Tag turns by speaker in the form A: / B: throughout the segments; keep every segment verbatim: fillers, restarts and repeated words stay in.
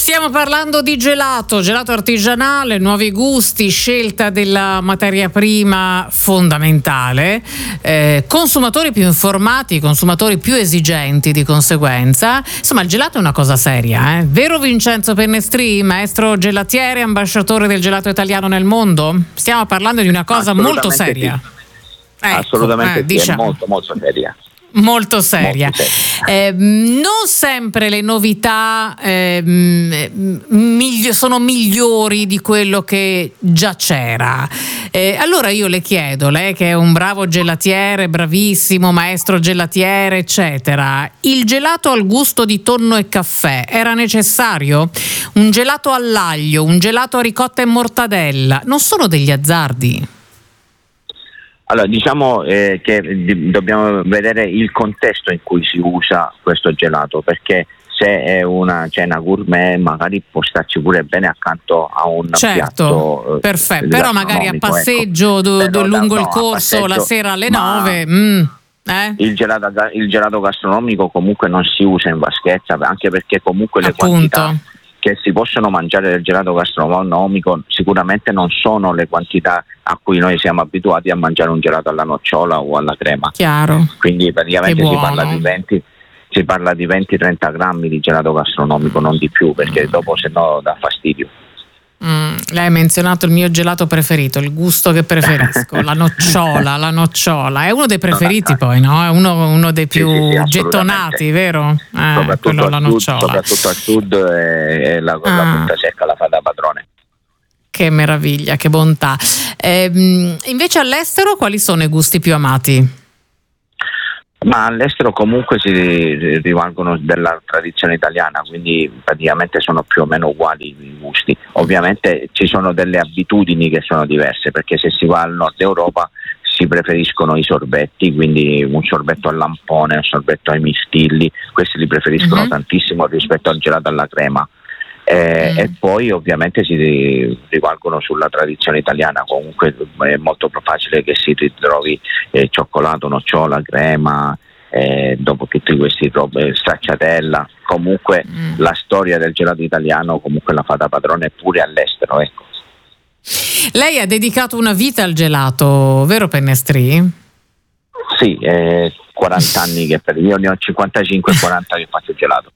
A: Stiamo parlando di gelato, gelato artigianale, nuovi gusti, scelta della materia prima fondamentale, eh, consumatori più informati, consumatori più esigenti di conseguenza. Insomma, il gelato è una cosa seria, eh? Vero Vincenzo Pennestri, maestro gelatiere, ambasciatore del gelato italiano nel mondo? Stiamo parlando di una cosa molto seria.
B: Sì. Ecco, assolutamente eh, sì, diciamo. È molto molto seria.
A: Molto seria. Molto seria. Eh, non sempre le novità eh, migli- sono migliori di quello che già c'era. Eh, allora io le chiedo, lei che è un bravo gelatiere, bravissimo, maestro gelatiere, eccetera, il gelato al gusto di tonno e caffè era necessario? Un gelato all'aglio, un gelato a ricotta e mortadella, non sono degli azzardi?
B: Allora, diciamo eh, che d- dobbiamo vedere il contesto in cui si usa questo gelato, perché se è una cena gourmet magari può starci pure bene accanto a un
A: certo,
B: piatto
A: eh, perfetto, però magari a passeggio ecco. do, do, lungo da, il no, corso la sera alle nove mm, eh?
B: il, gelato, il gelato gastronomico comunque non si usa in vaschetta, anche perché comunque le
A: Appunto.
B: quantità che si possono mangiare del gelato gastronomico sicuramente non sono le quantità a cui noi siamo abituati a mangiare un gelato alla nocciola o alla crema.
A: Chiaro.
B: Quindi praticamente si parla di venti si parla di venti trenta grammi di gelato gastronomico, non di più, perché dopo se no dà fastidio.
A: Mm, lei ha menzionato il mio gelato preferito, il gusto che preferisco, la nocciola, la nocciola. È uno dei preferiti poi, no? È uno, uno dei più sì, sì, sì, gettonati, vero? Eh,
B: soprattutto, al
A: la
B: sud,
A: nocciola.
B: soprattutto al sud è, è la, ah. la frutta secca la fa da padrone.
A: Che meraviglia, che bontà. Eh, invece all'estero quali sono i gusti più amati?
B: Ma all'estero comunque si rivalgono della tradizione italiana, quindi praticamente sono più o meno uguali i gusti. Ovviamente ci sono delle abitudini che sono diverse, perché se si va al nord Europa si preferiscono i sorbetti, quindi un sorbetto al lampone, un sorbetto ai mistilli, questi li preferiscono mm-hmm. tantissimo rispetto al gelato alla crema. Eh, mm. E poi ovviamente si rivalgono sulla tradizione italiana, comunque è molto più facile che si ritrovi eh, cioccolato, nocciola, crema, eh, dopo tutti questi robe, stracciatella, comunque mm. la storia del gelato italiano comunque la fa da padrone pure all'estero, ecco.
A: Lei ha dedicato una vita al gelato, vero Pennestri?
B: Sì, eh, quaranta anni che per io ne ho cinquantacinque quaranta che faccio gelato.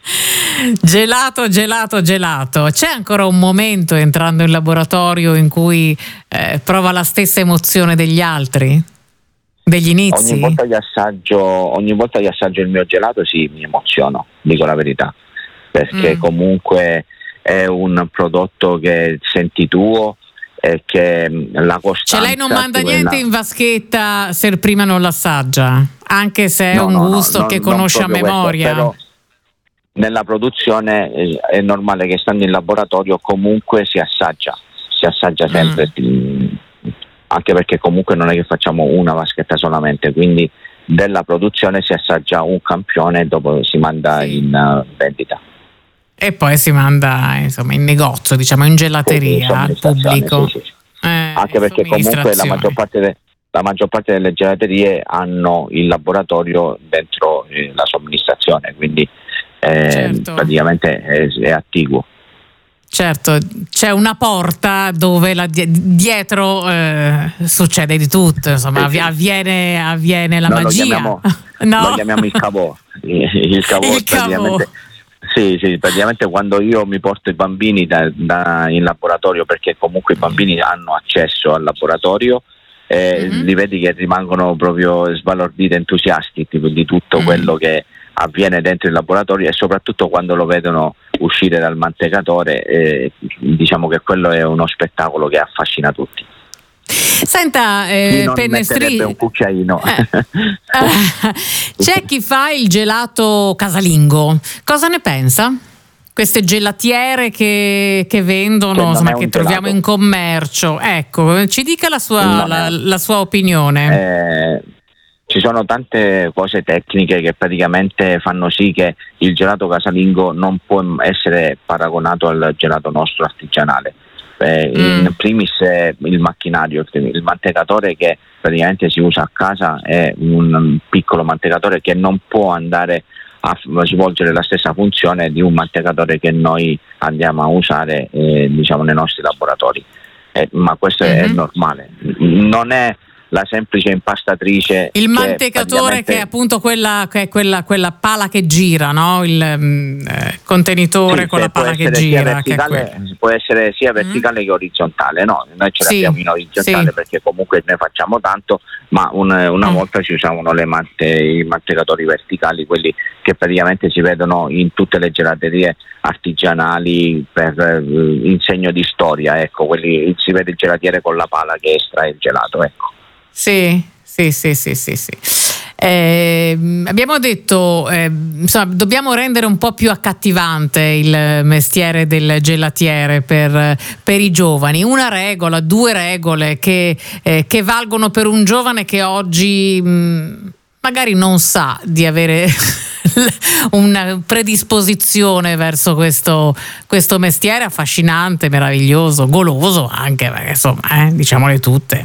A: Gelato, gelato, gelato. C'è ancora un momento entrando in laboratorio in cui eh, prova la stessa emozione degli altri? Degli inizi?
B: Ogni volta che assaggio, ogni volta che assaggio il mio gelato sì, mi emoziono, dico la verità, perché mm. comunque è un prodotto che senti tuo e che la costanza.
A: Cioè lei non manda
B: quella...
A: niente in vaschetta se prima non l'assaggia, anche se è
B: no,
A: un
B: no,
A: gusto
B: no,
A: che
B: non,
A: conosce
B: non
A: a memoria.
B: Questo, però nella produzione eh, è normale che stando in laboratorio comunque si assaggia, si assaggia sempre, mm. anche perché comunque non è che facciamo una vaschetta solamente, quindi della produzione si assaggia un campione e dopo si manda sì. in uh, vendita.
A: E poi si manda insomma in negozio, diciamo in gelateria al pubblico.
B: Sì, sì, sì. Eh, anche perché comunque la maggior parte de- la maggior parte delle gelaterie hanno il laboratorio dentro eh, la somministrazione, quindi eh, certo. praticamente è, è attiguo.
A: Certo, c'è una porta dove la di- dietro eh, succede di tutto, insomma, avv- avviene, avviene la
B: no,
A: magia.
B: Lo chiamiamo,
A: no?
B: lo chiamiamo il cavò. Il cavò,
A: il
B: praticamente. Cavò. Sì, sì, praticamente quando io mi porto i bambini da, da, in laboratorio, perché comunque i bambini hanno accesso al laboratorio, eh, mm-hmm. li vedi che rimangono proprio sbalorditi, entusiasti tipo, di tutto mm-hmm. quello che avviene dentro il laboratorio, e soprattutto quando lo vedono uscire dal mantecatore, eh, diciamo che quello è uno spettacolo che affascina tutti.
A: Senta, eh, Pennestri,
B: un cucchiaino.
A: Eh, eh, c'è chi fa il gelato casalingo, cosa ne pensa? Queste gelatiere che, che vendono, che, insomma, che troviamo in commercio, ecco, ci dica la sua, la, la sua opinione.
B: Eh, ci sono tante cose tecniche che praticamente fanno sì che il gelato casalingo non può essere paragonato al gelato nostro artigianale. Eh, mm. In primis eh, il macchinario, il mantecatore che praticamente si usa a casa è un piccolo mantecatore che non può andare a svolgere la stessa funzione di un mantecatore che noi andiamo a usare eh, diciamo nei nostri laboratori, eh, ma questo mm-hmm. è normale, non è la semplice impastatrice.
A: Il mantecatore che, che è appunto quella, che è quella, quella pala che gira, no? Il eh, contenitore sì, con la pala che gira. Che
B: può essere sia verticale mm. che orizzontale, no? Noi ce l'abbiamo sì, in orizzontale sì. perché comunque noi facciamo tanto, ma un, una mm. volta ci usavano le mante, i mantecatori verticali, quelli che praticamente si vedono in tutte le gelaterie artigianali per uh, in segno di storia, ecco, quelli si vede il gelatiere con la pala che estrae il gelato, ecco.
A: Sì, sì, sì, sì, sì, sì. Eh, abbiamo detto, eh, insomma, dobbiamo rendere un po' più accattivante il mestiere del gelatiere per, per i giovani. Una regola, due regole che, eh, che valgono per un giovane che oggi mh, magari non sa di avere una predisposizione verso questo, questo mestiere affascinante, meraviglioso, goloso anche, perché insomma, eh, diciamole tutte.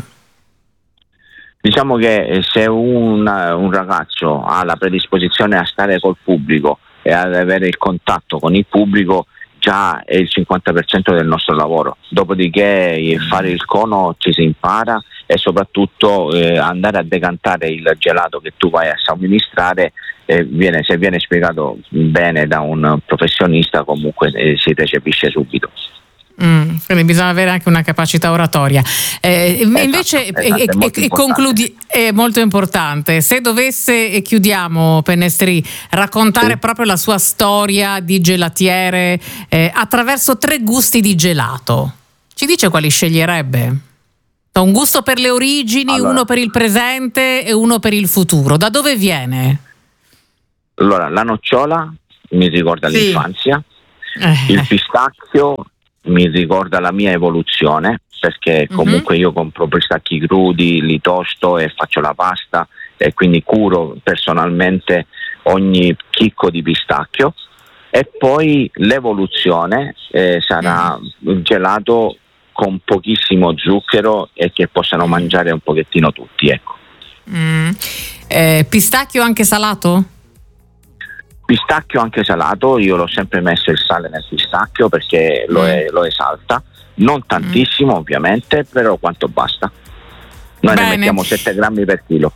B: Diciamo che se un, un ragazzo ha la predisposizione a stare col pubblico e ad avere il contatto con il pubblico, già è il cinquanta per cento del nostro lavoro. Dopodiché fare il cono ci si impara e soprattutto eh, andare a decantare il gelato che tu vai a somministrare, eh, viene, se viene spiegato bene da un professionista, comunque eh, si recepisce subito.
A: Mm, quindi bisogna avere anche una capacità oratoria. Eh, esatto, invece
B: esatto, è,
A: è, e, e concludi, è molto importante. Se dovesse, e chiudiamo, Pennestri, raccontare sì. proprio la sua storia di gelatiere eh, attraverso tre gusti di gelato, ci dice quali sceglierebbe? Un gusto per le origini, allora, uno per il presente e uno per il futuro. Da dove viene?
B: Allora, la nocciola mi ricorda sì. l'infanzia, eh. il pistacchio mi ricorda la mia evoluzione, perché comunque mm-hmm. io compro pistacchi crudi, li tosto e faccio la pasta e quindi curo personalmente ogni chicco di pistacchio. E poi l'evoluzione eh, sarà mm. gelato con pochissimo zucchero e che possano mangiare un pochettino tutti, ecco.
A: Mm. Eh, pistacchio anche salato?
B: Pistacchio anche salato, io l'ho sempre messo il sale nel pistacchio perché lo, è, lo esalta, non tantissimo mm. ovviamente, però quanto basta. Noi Bene. ne mettiamo sette grammi per chilo.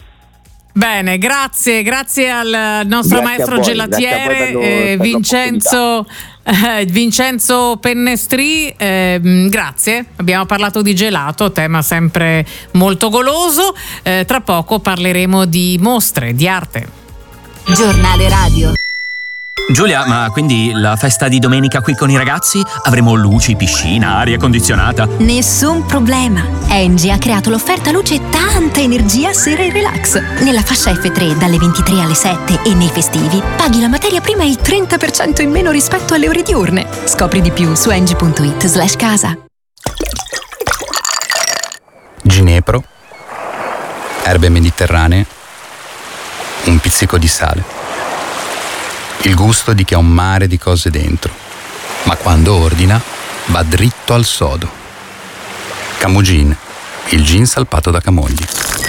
A: Bene, grazie, grazie al nostro
B: grazie
A: maestro
B: voi,
A: gelatiere
B: lo,
A: eh, Vincenzo, eh, Vincenzo Pennestri, eh, grazie, abbiamo parlato di gelato, tema sempre molto goloso, eh, tra poco parleremo di mostre, di arte.
C: Giornale radio.
D: Giulia, ma quindi la festa di domenica qui con i ragazzi? Avremo luci, piscina, aria condizionata?
C: Nessun problema. Engie ha creato l'offerta luce tanta energia sera e relax. Nella fascia F tre dalle ventitré alle sette e nei festivi paghi la materia prima il trenta per cento in meno rispetto alle ore diurne. Scopri di più su engie punto it slash casa.
E: Ginepro, erbe mediterranee, un pizzico di sale. Il gusto di chi ha un mare di cose dentro, ma quando ordina va dritto al sodo. Camogin, il gin salpato da Camogli.